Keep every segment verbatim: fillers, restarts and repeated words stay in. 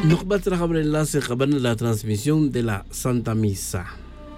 Nos va a trabajar el enlace de la transmisión de la Santa Misa.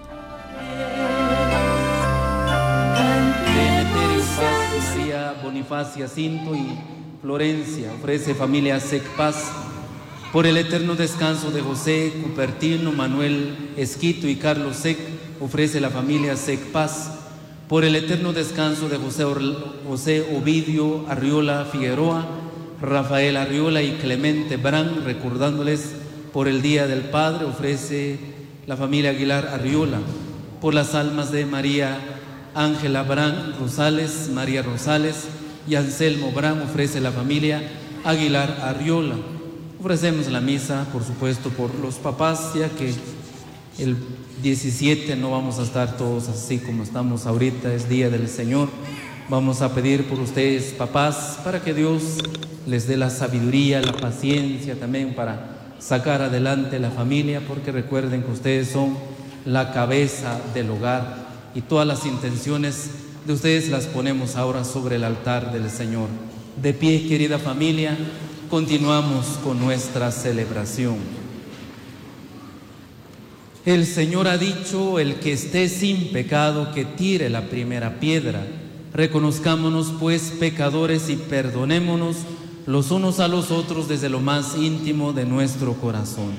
María Bonifacia Cinto y Florencia ofrece familia Secpaz por el eterno descanso de José Cupertino, Manuel Esquito y Carlos Sec. Ofrece la familia Secpaz por el eterno descanso de José, José Ovidio Arriola Figueroa, Rafael Arriola y Clemente Brán, recordándoles por el Día del Padre. Ofrece la familia Aguilar Arriola por las almas de María Ángela Brán Rosales, María Rosales y Anselmo Brán. Ofrece la familia Aguilar Arriola. Ofrecemos la misa, por supuesto, por los papás, ya que el diecisiete no vamos a estar todos así como estamos ahorita, es Día del Señor. Vamos a pedir por ustedes, papás, para que Dios les dé la sabiduría, la paciencia también para sacar adelante la familia, porque recuerden que ustedes son la cabeza del hogar y todas las intenciones de ustedes las ponemos ahora sobre el altar del Señor. De pie, querida familia, continuamos con nuestra celebración. El Señor ha dicho: el que esté sin pecado, que tire la primera piedra. Reconozcámonos pues pecadores y perdonémonos los unos a los otros desde lo más íntimo de nuestro corazón.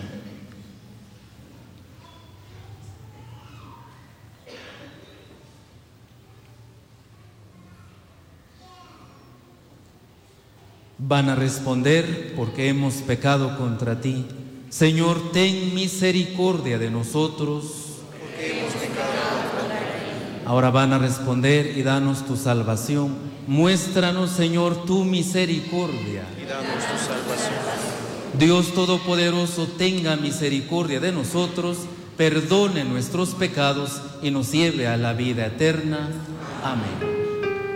Van a responder: porque hemos pecado contra ti. Señor, ten misericordia de nosotros. Porque hemos pecado contra ti. Ahora van a responder: y danos tu salvación. Muéstranos, Señor, tu misericordia. Y danos tu salvación. Dios Todopoderoso, tenga misericordia de nosotros, perdone nuestros pecados y nos lleve a la vida eterna. Amén.